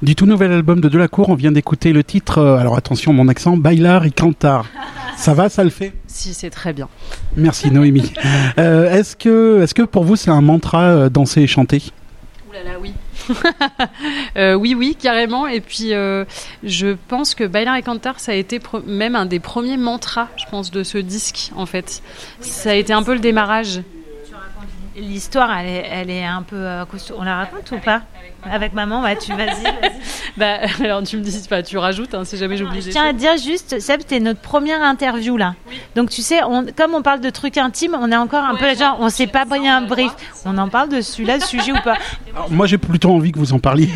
Du tout nouvel album de Delacour, on vient d'écouter le titre, alors attention mon accent, Bailar y Cantar. Ça va, ça le fait ? Si, c'est très bien. Merci Noémie. Est-ce que pour vous c'est un mantra danser et chanter ? Ouh là là, oui. Oui, carrément. Et puis, je pense que Bailar y Cantar, ça a été même un des premiers mantras, je pense, de ce disque, en fait. Oui, ça a été un peu le démarrage. L'histoire, elle est un peu costaud. On la raconte ou pas ? Avec maman, ouais, vas-y. Alors tu me dis, tu rajoutes, hein, si jamais j'oublie. Je tiens à dire juste, Seb, c'était notre première interview là. Oui. Donc tu sais, comme on parle de trucs intimes, on est encore un peu genre, on sait pas bien un brief. On en parle de celui-là, ce sujet ou pas ? Alors, moi, j'ai plutôt envie que vous en parliez.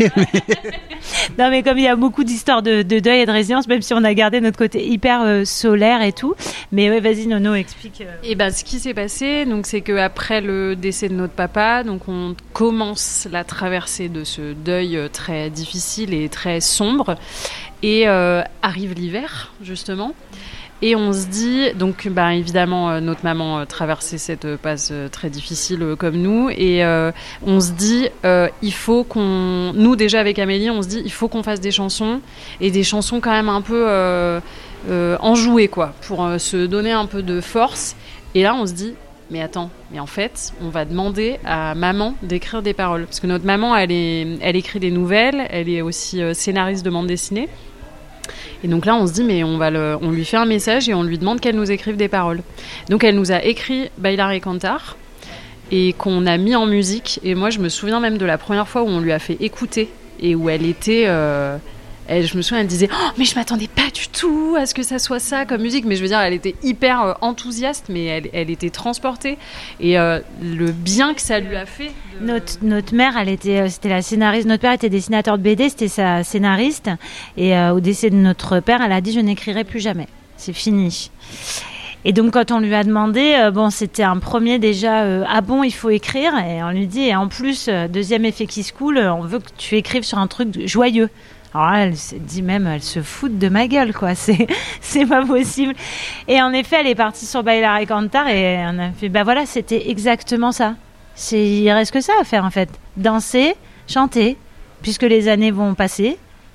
Non, mais comme il y a beaucoup d'histoires de deuil et de résilience, même si on a gardé notre côté hyper solaire et tout. Mais ouais, vas-y, Nono, explique. Et ce qui s'est passé, donc, c'est qu'après le décès de notre papa, donc on commence la traversée de ce deuil très difficile et très sombre. Et arrive l'hiver, justement. Et on se dit, donc évidemment, notre maman traversait cette passe très difficile comme nous. Et on se dit, il faut nous déjà avec Amélie, on se dit, il faut qu'on fasse des chansons. Et des chansons quand même un peu enjouées, quoi, pour se donner un peu de force. Et là, on se dit, mais attends, mais en fait, on va demander à maman d'écrire des paroles. Parce que notre maman, elle écrit des nouvelles, elle est aussi scénariste de bande dessinée. Et donc là, on se dit, mais on lui fait un message et on lui demande qu'elle nous écrive des paroles. Donc elle nous a écrit Bailar y Cantar et qu'on a mis en musique. Et moi, je me souviens même de la première fois où on lui a fait écouter et où elle était... je me souviens, elle disait « Oh, mais je m'attendais pas du tout à ce que ça soit ça comme musique ». Mais je veux dire, elle était hyper enthousiaste, mais elle était transportée. Et le bien que ça lui a fait... Notre mère, c'était la scénariste. Notre père était dessinateur de BD, c'était sa scénariste. Et au décès de notre père, elle a dit « Je n'écrirai plus jamais. C'est fini ». Et donc, quand on lui a demandé, c'était un premier déjà, ah bon, il faut écrire. Et on lui dit, et en plus, deuxième effet qui se coule, on veut que tu écrives sur un truc joyeux. Alors là, elle s'est dit même, elle se fout de ma gueule, quoi. C'est pas possible. Et en effet, elle est partie sur Bailar y Cantar et on a fait, voilà, c'était exactement ça. Il reste que ça à faire, en fait. Danser, chanter, puisque les années vont passer.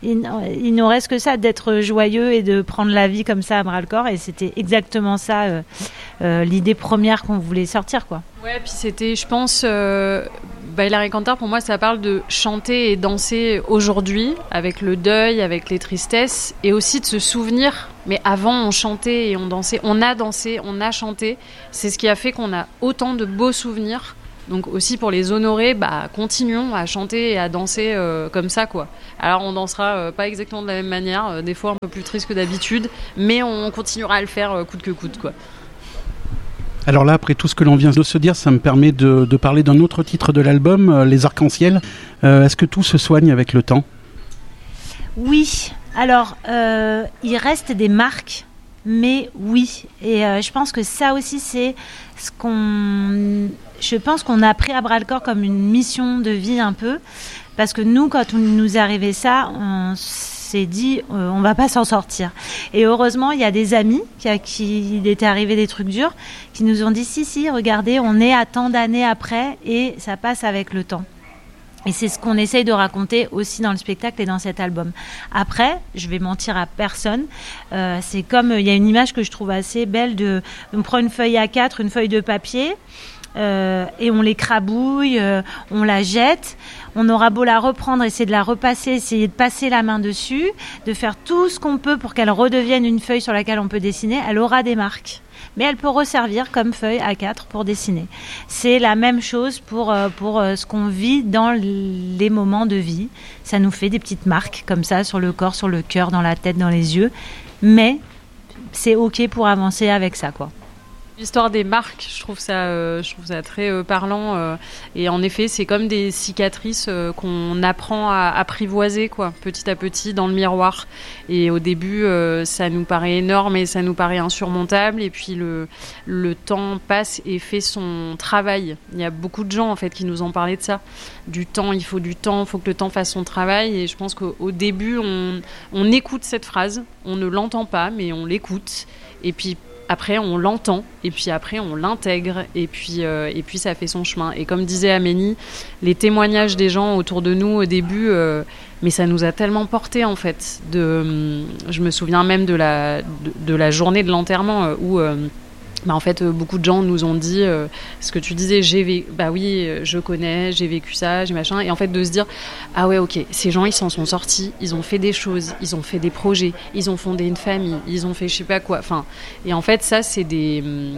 Il nous reste que ça, d'être joyeux et de prendre la vie comme ça à bras-le-corps. Et c'était exactement ça, l'idée première qu'on voulait sortir, quoi. Ouais, puis c'était, je pense... Bailar y Cantar, pour moi, ça parle de chanter et danser aujourd'hui, avec le deuil, avec les tristesses, et aussi de se souvenir. Mais avant, on chantait et on dansait. On a dansé, on a chanté. C'est ce qui a fait qu'on a autant de beaux souvenirs. Donc aussi pour les honorer, continuons à chanter et à danser comme ça, quoi. Alors on dansera pas exactement de la même manière, des fois un peu plus triste que d'habitude, mais on continuera à le faire coûte que coûte, quoi. Alors là, après tout ce que l'on vient de se dire, ça me permet de parler d'un autre titre de l'album, Les Arcs-en-Ciel. Est-ce que tout se soigne avec le temps ? Oui. Alors, il reste des marques, mais oui. Et je pense que ça aussi, c'est ce je pense qu'on a pris à bras-le-corps comme une mission de vie un peu. Parce que nous, quand nous est arrivé ça, on s'est dit on va pas s'en sortir. Et heureusement, il y a des amis qui il était arrivé des trucs durs, qui nous ont dit si, regardez, on est à tant d'années après et ça passe avec le temps. Et c'est ce qu'on essaye de raconter aussi dans le spectacle et dans cet album. Après, je vais mentir à personne. C'est comme, il y a une image que je trouve assez belle on prend une feuille A4, une feuille de papier, et on l'écrabouille, on la jette. On aura beau la reprendre, essayer de la repasser, essayer de passer la main dessus, de faire tout ce qu'on peut pour qu'elle redevienne une feuille sur laquelle on peut dessiner. Elle aura des marques. Mais elle peut resservir comme feuille A4 pour dessiner. C'est la même chose pour ce qu'on vit dans les moments de vie. Ça nous fait des petites marques comme ça sur le corps, sur le cœur, dans la tête, dans les yeux. Mais c'est OK pour avancer avec ça, quoi. L'histoire des marques, je trouve ça très parlant. Et en effet, c'est comme des cicatrices qu'on apprend à apprivoiser, quoi, petit à petit dans le miroir. Et au début, ça nous paraît énorme et ça nous paraît insurmontable. Et puis le temps passe et fait son travail. Il y a beaucoup de gens en fait qui nous ont parlé de ça. Du temps, il faut du temps, il faut que le temps fasse son travail. Et je pense qu'au début, on écoute cette phrase, on ne l'entend pas, mais on l'écoute. Et puis après on l'entend et puis après on l'intègre et puis ça fait son chemin. Et comme disait Amélie, les témoignages des gens autour de nous au début, mais ça nous a tellement porté en fait. Je me souviens même de la journée de l'enterrement où en fait, beaucoup de gens nous ont dit ce que tu disais, je connais, j'ai vécu ça, j'ai machin. Et en fait, de se dire, ah ouais, ok, ces gens, ils s'en sont sortis, ils ont fait des choses, ils ont fait des projets, ils ont fondé une famille, ils ont fait je sais pas quoi. Enfin, et en fait, ça, c'est des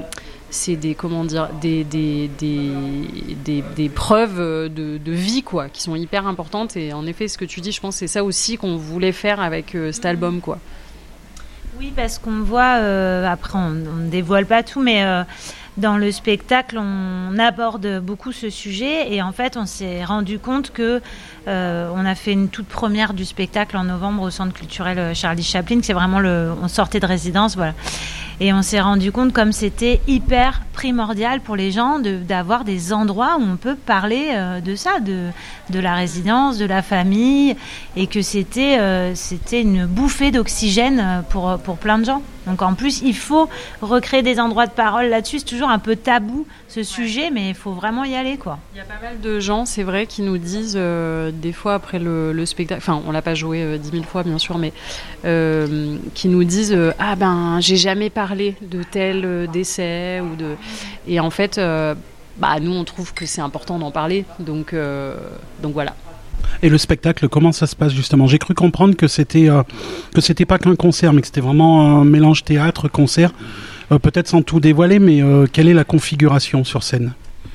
preuves de vie, quoi, qui sont hyper importantes. Et en effet, ce que tu dis, je pense, c'est ça aussi qu'on voulait faire avec cet album, quoi. Oui, parce qu'on voit, après on ne dévoile pas tout, mais dans le spectacle, on aborde beaucoup ce sujet et en fait, on s'est rendu compte que on a fait une toute première du spectacle en novembre au Centre culturel Charlie Chaplin, c'est vraiment on sortait de résidence, voilà. Et on s'est rendu compte comme c'était hyper primordial pour les gens d'avoir des endroits où on peut parler de ça, de la résidence, de la famille, et que c'était une bouffée d'oxygène pour plein de gens. Donc en plus, il faut recréer des endroits de parole là-dessus. C'est toujours un peu tabou ce sujet, mais il faut vraiment y aller, quoi. Il y a pas mal de gens, c'est vrai, qui nous disent des fois après le spectacle, enfin on l'a pas joué 10 000 fois bien sûr, mais qui nous disent j'ai jamais parlé de tel décès et en fait nous on trouve que c'est important d'en parler, donc voilà. Et le spectacle, comment ça se passe justement ? J'ai cru comprendre que c'était pas qu'un concert, mais que c'était vraiment un mélange théâtre-concert. Peut-être sans tout dévoiler, mais quelle est la configuration sur scène ?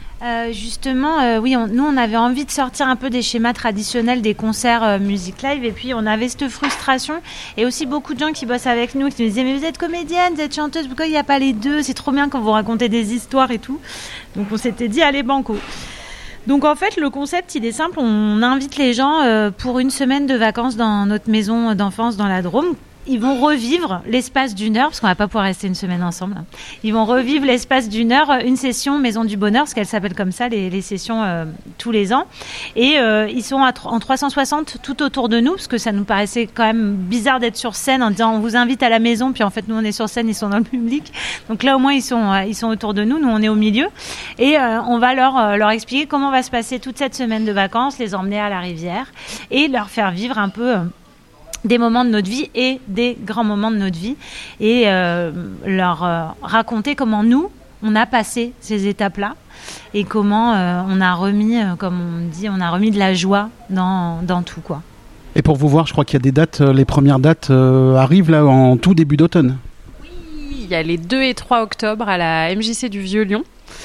Oui, nous on avait envie de sortir un peu des schémas traditionnels des concerts music live, et puis on avait cette frustration et aussi beaucoup de gens qui bossent avec nous qui nous disaient mais vous êtes comédienne, vous êtes chanteuse, pourquoi il n'y a pas les deux ? C'est trop bien quand vous racontez des histoires et tout. Donc on s'était dit allez banco. Donc en fait le concept il est simple, on invite les gens pour une semaine de vacances dans notre maison d'enfance dans la Drôme. Ils vont revivre l'espace d'une heure, parce qu'on va pas pouvoir rester une semaine ensemble. Ils vont revivre l'espace d'une heure, une session Maison du Bonheur, parce qu'elle s'appelle comme ça, les sessions tous les ans. Et ils sont en 360 tout autour de nous, parce que ça nous paraissait quand même bizarre d'être sur scène en disant on vous invite à la maison, puis en fait nous on est sur scène, ils sont dans le public. Donc là au moins ils sont autour de nous, nous on est au milieu. Et on va leur expliquer comment va se passer toute cette semaine de vacances, les emmener à la rivière et leur faire vivre un peu des moments de notre vie et des grands moments de notre vie et leur raconter comment nous, on a passé ces étapes-là et comment on a remis, comme on dit, on a remis de la joie dans tout, quoi. Et pour vous voir, je crois qu'il y a des dates, les premières dates arrivent là en tout début d'automne. Oui, il y a les 2 et 3 octobre à la MJC du Vieux-Lyon.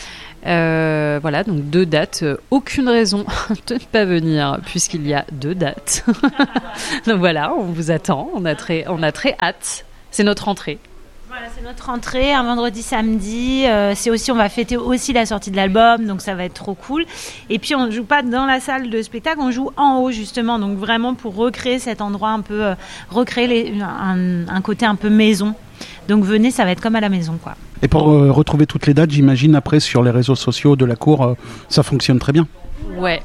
Voilà, donc 2 dates, aucune raison de ne pas venir puisqu'il y a 2 dates. Donc voilà, on vous attend, on a très hâte. C'est notre rentrée. Voilà, c'est notre rentrée, un vendredi, samedi. On va fêter aussi la sortie de l'album, donc ça va être trop cool. Et puis on ne joue pas dans la salle de spectacle, on joue en haut justement, donc vraiment pour recréer cet endroit un peu, recréer un côté un peu maison. Donc venez, ça va être comme à la maison, quoi. Et pour retrouver toutes les dates, j'imagine après sur les réseaux sociaux de la cour, ça fonctionne très bien. Ouais.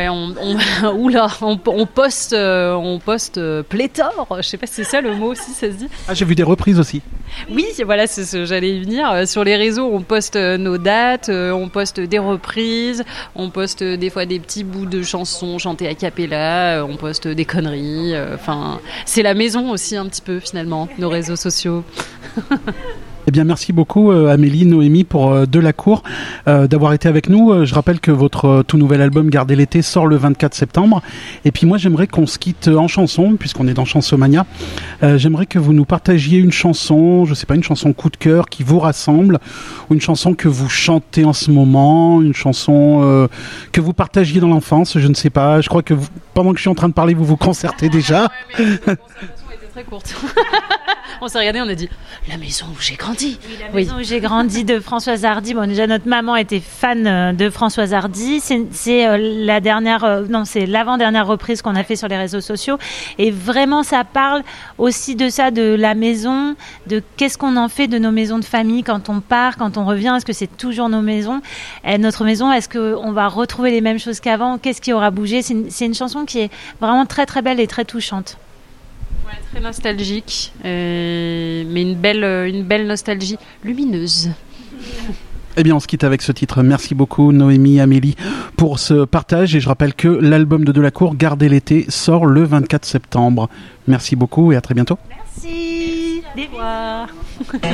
On poste pléthore. Je sais pas si c'est ça le mot aussi, ça se dit. Ah, j'ai vu des reprises aussi. Oui, voilà, c'est ce j'allais y venir. Sur les réseaux, on poste nos dates, on poste des reprises, on poste des fois des petits bouts de chansons chantées a cappella, on poste des conneries. Enfin, c'est la maison aussi un petit peu finalement, nos réseaux sociaux. Eh bien, merci beaucoup Amélie, Noémie pour De la Cour d'avoir été avec nous. Je rappelle que votre tout nouvel album Gardez l'été sort le 24 septembre. Et puis moi, j'aimerais qu'on se quitte en chanson, puisqu'on est dans Chansomania. J'aimerais que vous nous partagiez une chanson, je sais pas, une chanson coup de cœur qui vous rassemble, ou une chanson que vous chantez en ce moment, une chanson que vous partagiez dans l'enfance, je ne sais pas. Je crois que pendant que je suis en train de parler, vous vous concertez déjà. Ouais, mais la concertation était très courte. On s'est regardé, on a dit La maison où j'ai grandi. Oui, La maison où j'ai grandi de Françoise Hardy. Bon, déjà notre maman était fan de Françoise Hardy. C'est c'est l'avant-dernière reprise qu'on a fait sur les réseaux sociaux. Et vraiment, ça parle aussi de ça, de la maison, de qu'est-ce qu'on en fait de nos maisons de famille quand on part, quand on revient. Est-ce que c'est toujours nos maisons ? Et notre maison, est-ce qu'on va retrouver les mêmes choses qu'avant ? Qu'est-ce qui aura bougé ? C'est une chanson qui est vraiment très très belle et très touchante. Très nostalgique, mais une belle nostalgie lumineuse. Eh bien, on se quitte avec ce titre. Merci beaucoup, Noémie, Amélie, pour ce partage. Et je rappelle que l'album de Delacour, Gardez l'été, sort le 24 septembre. Merci beaucoup et à très bientôt. Merci. Au revoir.